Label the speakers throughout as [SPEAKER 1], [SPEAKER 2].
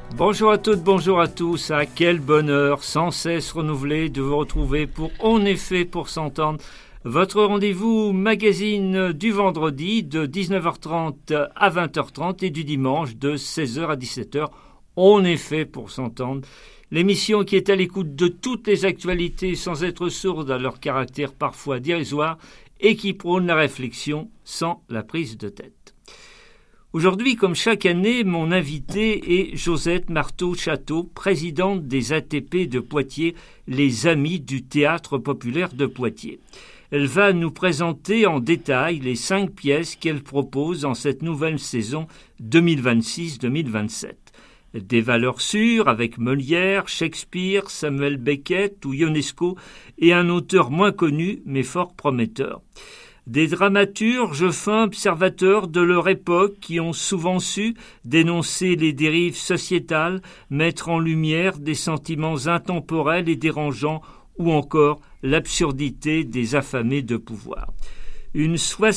[SPEAKER 1] Bonjour à toutes, bonjour à tous. Ah, quel bonheur sans cesse renouvelé de vous retrouver pour En effet pour s'entendre. Votre rendez-vous magazine du vendredi de 19h30 à 20h30 et du dimanche de 16h à 17h. En effet pour s'entendre. L'émission qui est à l'écoute de toutes les actualités sans être sourde à leur caractère parfois dérisoire et qui prône la réflexion sans la prise de tête. Aujourd'hui, comme chaque année, mon invité est Josette Marteau-Château, présidente des ATP de Poitiers, les Amis du Théâtre Populaire de Poitiers. Elle va nous présenter en détail les 5 pièces qu'elle propose en cette nouvelle saison 2026-2027. Des valeurs sûres avec Molière, Shakespeare, Samuel Beckett ou Ionesco et un auteur moins connu mais fort prometteur. Des dramaturges fins observateurs de leur époque qui ont souvent su dénoncer les dérives sociétales, mettre en lumière des sentiments intemporels et dérangeants ou encore l'absurdité des affamés de pouvoir. Une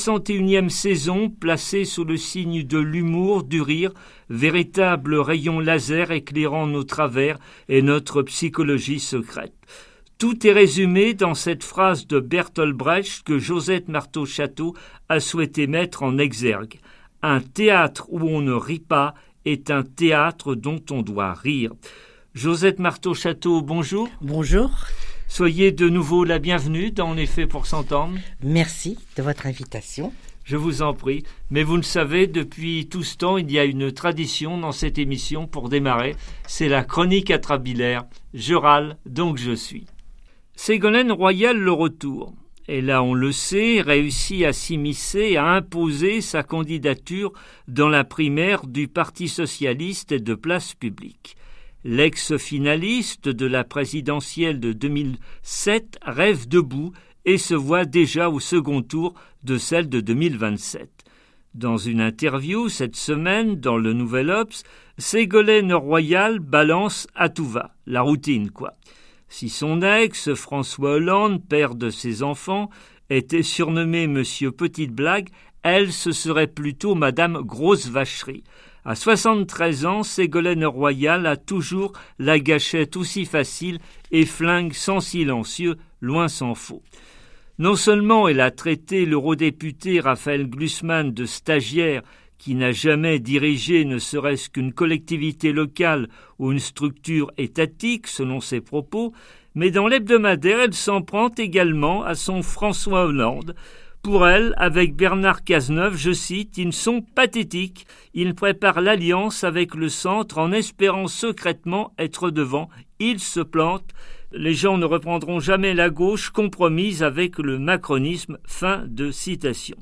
[SPEAKER 1] 61e saison placée sous le signe de l'humour, du rire, véritable rayon laser éclairant nos travers et notre psychologie secrète. Tout est résumé dans cette phrase de Bertolt Brecht que Josette Marteau-Château a souhaité mettre en exergue. Un théâtre où on ne rit pas est un théâtre dont on doit rire. Josette Marteau-Château, bonjour.
[SPEAKER 2] Bonjour.
[SPEAKER 1] Soyez de nouveau la bienvenue dans En effet pour s'entendre.
[SPEAKER 2] Merci de votre invitation.
[SPEAKER 1] Je vous en prie. Mais vous le savez, depuis tout ce temps, il y a une tradition dans cette émission pour démarrer. C'est la chronique atrabilaire. Je râle, donc je suis. Ségolène Royal le retour. Elle a, on le sait, réussi à s'immiscer, à imposer sa candidature dans la primaire du Parti socialiste et de Place publique. L'ex-finaliste de la présidentielle de 2007 rêve debout et se voit déjà au second tour de celle de 2027. Dans une interview cette semaine dans le Nouvel Obs, Ségolène Royal balance à tout va, la routine quoi. Si son ex, François Hollande, père de ses enfants, était surnommé Monsieur Petite Blague, elle, ce serait plutôt Madame Grosse Vacherie. À 73 ans, Ségolène Royal a toujours la gâchette aussi facile et flingue sans silencieux, loin s'en faut. Non seulement elle a traité l'eurodéputé Raphaël Glucksmann de stagiaire qui n'a jamais dirigé ne serait-ce qu'une collectivité locale ou une structure étatique, selon ses propos, mais dans l'hebdomadaire, elle s'en prend également à son François Hollande. Pour elle, avec Bernard Cazeneuve, je cite, « Ils sont pathétiques. Ils préparent l'alliance avec le centre en espérant secrètement être devant. Ils se plantent. Les gens ne reprendront jamais la gauche compromise avec le macronisme. » Fin de citation.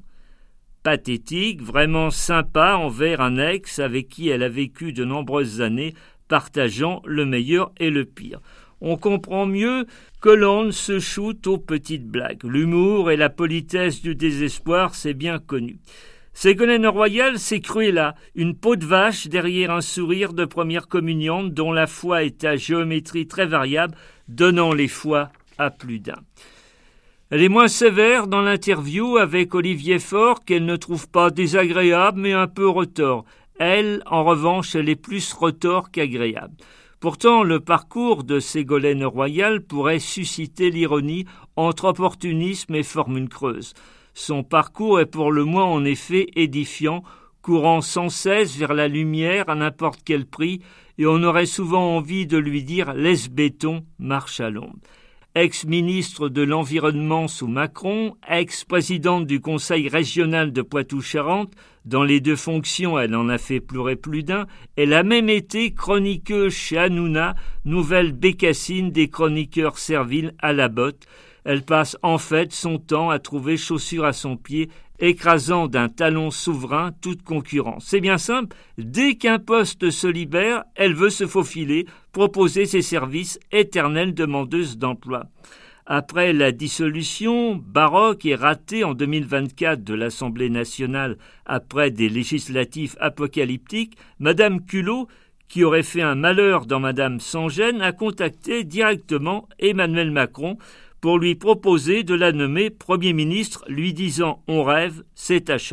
[SPEAKER 1] Pathétique, vraiment sympa envers un ex avec qui elle a vécu de nombreuses années, partageant le meilleur et le pire. On comprend mieux qu'Hollande se shoote aux petites blagues. L'humour et la politesse du désespoir, c'est bien connu. Ségolène Royal, c'est Cruella, une peau de vache derrière un sourire de première communiante dont la foi est à géométrie très variable, donnant les fois à plus d'un. Elle est moins sévère dans l'interview avec Olivier Faure qu'elle ne trouve pas désagréable mais un peu retors. Elle, en revanche, elle est plus retors qu'agréable. Pourtant, le parcours de Ségolène Royal pourrait susciter l'ironie entre opportunisme et formule creuse. Son parcours est pour le moins en effet édifiant, courant sans cesse vers la lumière à n'importe quel prix, et on aurait souvent envie de lui dire « laisse béton, marche à l'ombre ». Ex-ministre de l'Environnement sous Macron, ex-présidente du Conseil régional de Poitou-Charentes, dans les 2 fonctions, elle en a fait pleurer plus d'un, elle a même été chroniqueuse chez Hanouna, nouvelle bécassine des chroniqueurs serviles à la botte. Elle passe en fait son temps à trouver chaussure à son pied, écrasant d'un talon souverain toute concurrence. C'est bien simple, dès qu'un poste se libère, elle veut se faufiler, proposer ses services, éternelle demandeuse d'emploi. Après la dissolution baroque et ratée en 2024 de l'Assemblée nationale après des législatives apocalyptiques, Madame Culot, qui aurait fait un malheur dans Madame Sans-Gêne, a contacté directement Emmanuel Macron pour lui proposer de la nommer Premier ministre, lui disant « On rêve, c'est ta chance ».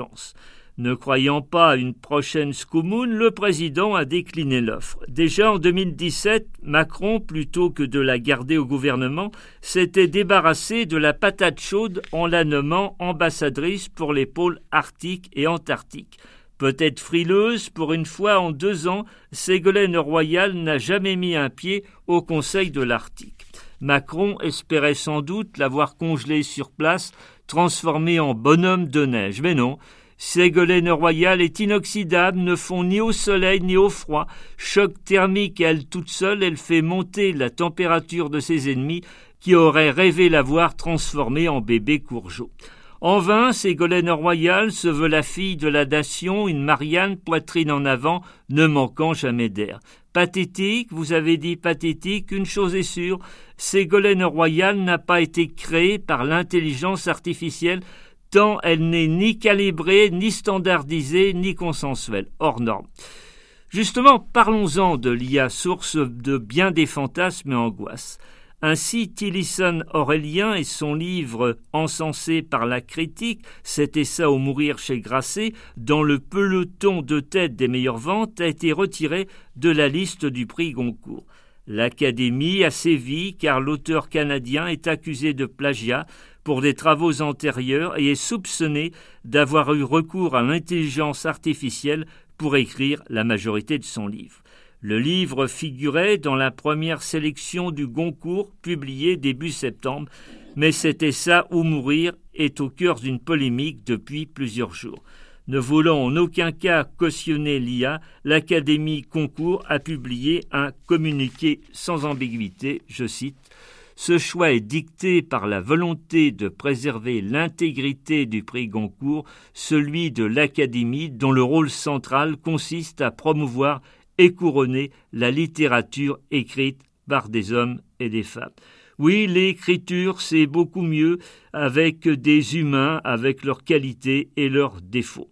[SPEAKER 1] Ne croyant pas à une prochaine Scoumoun, le président a décliné l'offre. Déjà en 2017, Macron, plutôt que de la garder au gouvernement, s'était débarrassé de la patate chaude en la nommant ambassadrice pour les pôles arctiques et antarctiques. Peut-être frileuse, pour une fois en 2 ans, Ségolène Royal n'a jamais mis un pied au Conseil de l'Arctique. Macron espérait sans doute l'avoir congelée sur place, transformée en bonhomme de neige. Mais non, Ségolène Royal est inoxydable, ne fond ni au soleil ni au froid. Choc thermique, elle toute seule, elle fait monter la température de ses ennemis qui auraient rêvé la voir transformée en bébé courgeot. En vain, Ségolène Royal se veut la fille de la nation, une Marianne poitrine en avant, ne manquant jamais d'air. Pathétique, vous avez dit pathétique, une chose est sûre, Ségolène Royal n'a pas été créée par l'intelligence artificielle, tant elle n'est ni calibrée, ni standardisée, ni consensuelle, hors norme. Justement, parlons-en de l'IA, source de bien des fantasmes et angoisses. Ainsi, Tillerson Aurélien et son livre encensé par la critique, C'était ça ou mourir chez Grasset, dans le peloton de tête des meilleures ventes, a été retiré de la liste du prix Goncourt. L'Académie a sévi car l'auteur canadien est accusé de plagiat pour des travaux antérieurs et est soupçonné d'avoir eu recours à l'intelligence artificielle pour écrire la majorité de son livre. Le livre figurait dans la première sélection du Goncourt, publiée début septembre, mais C'était ça ou mourir est au cœur d'une polémique depuis plusieurs jours. Ne voulant en aucun cas cautionner l'IA, l'Académie Goncourt a publié un communiqué sans ambiguïté, je cite, « Ce choix est dicté par la volonté de préserver l'intégrité du prix Goncourt, celui de l'Académie dont le rôle central consiste à promouvoir et couronner la littérature écrite par des hommes et des femmes. » Oui, l'écriture, c'est beaucoup mieux avec des humains, avec leurs qualités et leurs défauts.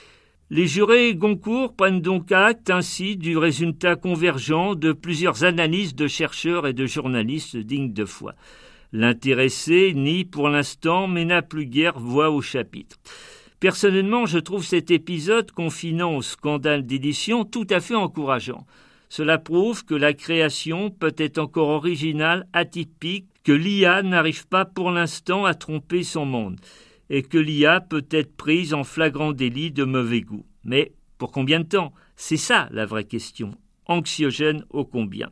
[SPEAKER 1] Les jurés Goncourt prennent donc acte ainsi du résultat convergent de plusieurs analyses de chercheurs et de journalistes dignes de foi. L'intéressé nie pour l'instant, mais n'a plus guère voix au chapitre. Personnellement, je trouve cet épisode confinant au scandale d'édition tout à fait encourageant. Cela prouve que la création peut être encore originale, atypique, que l'IA n'arrive pas pour l'instant à tromper son monde, et que l'IA peut être prise en flagrant délit de mauvais goût. Mais pour combien de temps ? C'est ça la vraie question, anxiogène ô combien.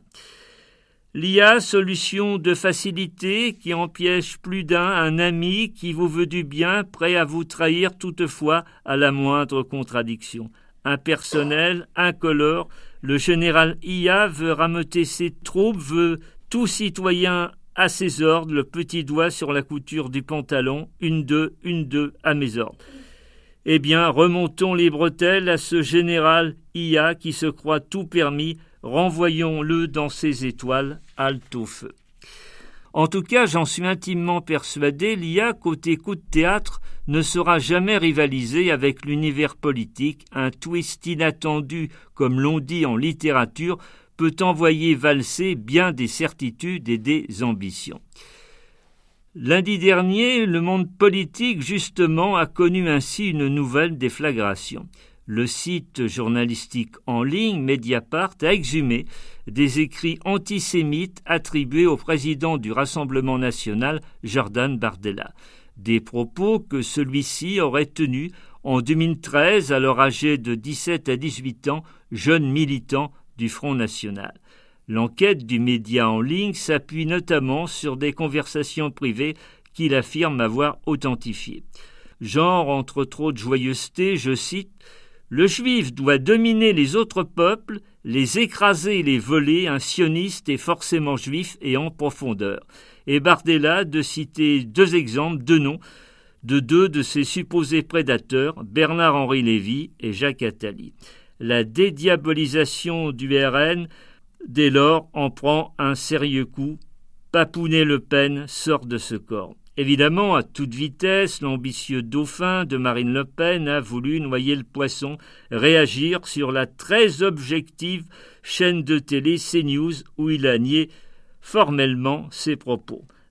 [SPEAKER 1] L'IA, solution de facilité qui empiège plus d'un, un ami qui vous veut du bien, prêt à vous trahir toutefois à la moindre contradiction. Impersonnel, incolore, le général IA veut rameuter ses troupes, veut tout citoyen à ses ordres, le petit doigt sur la couture du pantalon, une, deux, à mes ordres. Eh bien, remontons les bretelles à ce général IA qui se croit tout permis, renvoyons-le dans ses étoiles, halte au feu. En tout cas, j'en suis intimement persuadé, l'IA, côté coup de théâtre, ne sera jamais rivalisée avec l'univers politique. Un twist inattendu, comme l'on dit en littérature, peut envoyer valser bien des certitudes et des ambitions. Lundi dernier, le monde politique, justement, a connu ainsi une nouvelle déflagration. Le site journalistique en ligne Mediapart a exhumé des écrits antisémites attribués au président du Rassemblement national, Jordan Bardella. Des propos que celui-ci aurait tenus en 2013, alors âgé de 17 à 18 ans, jeune militant du Front national. L'enquête du média en ligne s'appuie notamment sur des conversations privées qu'il affirme avoir authentifiées. Genre, entre trop de joyeuseté, je cite, « Le juif doit dominer les autres peuples, les écraser et les voler, un sioniste est forcément juif et en profondeur. » Et Bardella de citer 2 exemples, 2 noms, de 2 de ses supposés prédateurs, Bernard-Henri Lévy et Jacques Attali. La dédiabolisation du RN, dès lors, en prend un sérieux coup. Papounet-Le Pen sort de ce corps. Évidemment, à toute vitesse, l'ambitieux dauphin de Marine Le Pen a voulu noyer le poisson, réagir sur la très objective chaîne de télé CNews où il a nié formellement ses propos.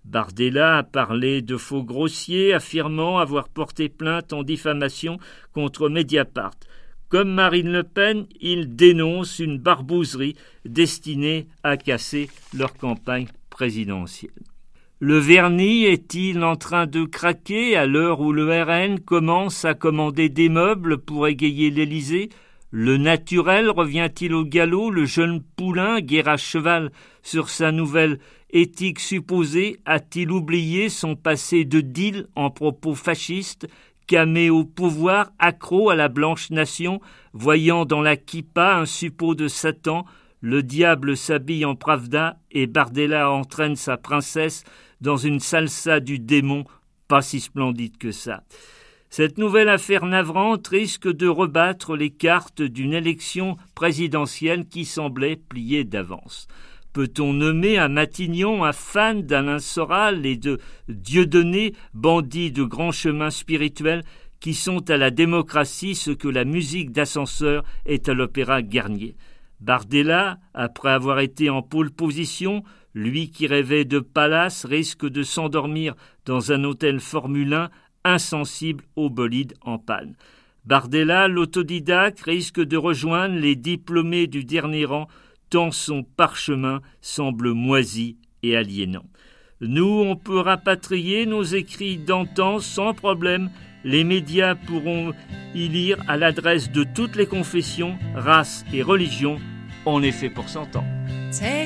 [SPEAKER 1] Bardella a parlé de faux grossiers, affirmant avoir porté plainte en diffamation contre Mediapart. Comme Marine Le Pen, il dénonce une barbouzerie destinée à casser leur campagne présidentielle. Le vernis est-il en train de craquer à l'heure où le RN commence à commander des meubles pour égayer l'Élysée ? Le naturel revient-il au galop ? Le jeune poulain, guère à cheval sur sa nouvelle éthique supposée, a-t-il oublié son passé de deal en propos fascistes ? Camé au pouvoir, accro à la blanche nation, voyant dans la kippa un suppôt de Satan, le diable s'habille en Pravda et Bardella entraîne sa princesse dans une salsa du démon, pas si splendide que ça. Cette nouvelle affaire navrante risque de rebattre les cartes d'une élection présidentielle qui semblait pliée d'avance. Peut-on nommer à Matignon un fan d'Alain Soral et de Dieudonné, bandits de grands chemins spirituels qui sont à la démocratie ce que la musique d'ascenseur est à l'opéra Garnier. Bardella, après avoir été en pole position, lui qui rêvait de palace, risque de s'endormir dans un hôtel Formule 1 insensible aux bolides en panne. Bardella, l'autodidacte, risque de rejoindre les diplômés du dernier rang tant son parchemin semble moisi et aliénant. Nous, on peut rapatrier nos écrits d'antan sans problème. Les médias pourront y lire à l'adresse de toutes les confessions, races et religions. On est fait pour s'entendre.